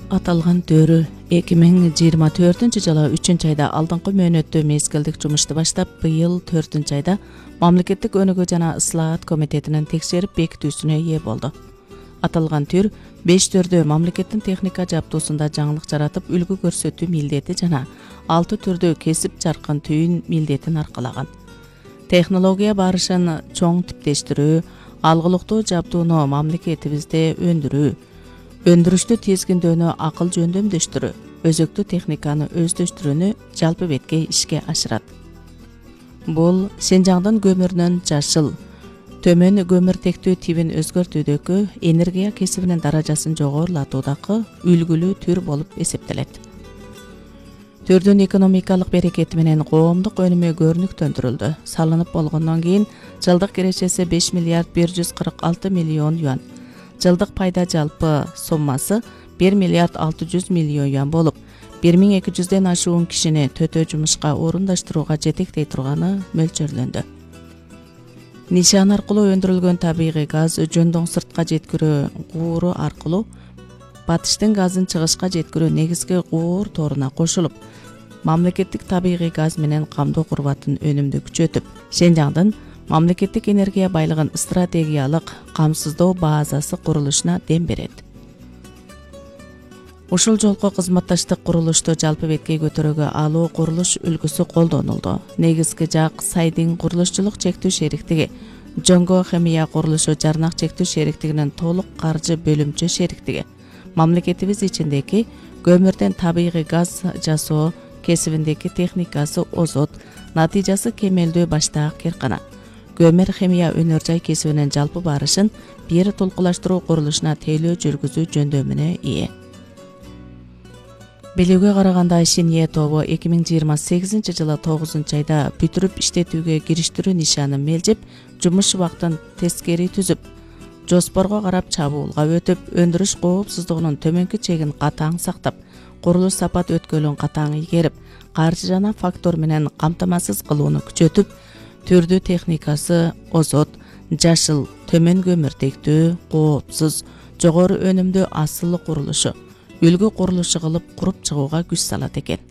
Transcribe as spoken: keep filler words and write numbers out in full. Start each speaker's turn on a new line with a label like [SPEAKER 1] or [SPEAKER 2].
[SPEAKER 1] Аталган төрү эки миң жыйырма төртүнчү жылы үчүнчү айда алдыңкы мөөнөттө мезгилдик жумушту баштап, быйыл төртүнчү айда Мамлекеттик өнүгүү жана ыслаат комитетинин текшерип бекитүүсүнө ээ болду. Аталган төр беш төрдө мамлекеттин техника жабдуусунда жаңылык жаратып, үлгү көрсөтүү милдети жана алты төрдө кесип жаркын түйүн милдетин аркалаган. Технология барышын чоң типтештирүү, алгылыктуу жабдууну мамлекетибизде өндүрүү, өндүрүштү тизгиндөөнү акыл жөндөмдөштүрүү, өзөктүү техниканы өздөштүрүүнү жалпы бетке ишке ашырат. Бул Синжаңдын көмүрүнөн жашыл, төмөн көмүртектүү тибин өзгөртүүдөгү энергия кесибинин даражасын жогорулатуудагы үлгүлүү түр болуп эсептелет. Төрдүн экономикалык берекети менен коомдук өнүмү көрүнүктөндүрүлдү. Салынып болгондон кийин жылдык кирешеси беш миллиард бир жүз кырк алты миллион юан. Жылдык пайда жалпы соммасы бир миллиард алты жүз миллион юан болуп, бир миң эки жүздөн ашуун кишини төтө жумушка орундаштырууга жетектей турганы мөлчөрлөндү. Нишан аркылуу өндүрүлгөн табигый газ жөндөн сыртка жеткирүү кууру аркылуу батыштын газын чыгышка жеткирүү негизги куур торуна кошулуп, мамлекеттик табигый газ менен камдоо курбатын өнүмдү күчөтүп, Синжаңдын мамлекеттик энергия байлыгын стратегиялык камсыздоо базасы курулушуна дем берет. Ушул жолку кызматташтык курулушту жалпы бетке көтөрүүгө алуу курулуш үлгүсү колдонулду. Негизги жак Сайдин курулушчулук чектүү шериктиги, Жоңго химия курулушу жарнак чектүү шериктигинин толук каржы бөлүмчө шериктиги, мамлекетибиз ичиндеги көмүрдөн табигый газ жасоо кесибиндеги техникасы озот, натыйжасы кемелдүү баштаак керкана, көмүр химия өнөр жай кесибинин жалпы барышын бир толкулаштыруу курулушуна тейлөө жүргүзүү жөндөмүнө ээ. Билүүгө караганда Шинье тобу эки миң жыйырма сегизинчи жылы тогузунчу айда бүтүрүп иштетүүгө кириштирүү нишанын мелжеп, жумуш убактын тескери түзүп, жоспорго карап чабуулга өтүп, өндүрүш коопсуздугунун төмөнкү чегин катаң сактап, курулуш сапат өткөлүн катаң ийгерип, каржы жана фактор менен камтамасыз кылууну күчөтүп, түрдүү техникасы озот, жашыл, төмөн көмүртектүү, коопсуз, жогору өнүмдүү асылы курулушу, үлгү курулушу кылып куруп чыгууга күч салат экен.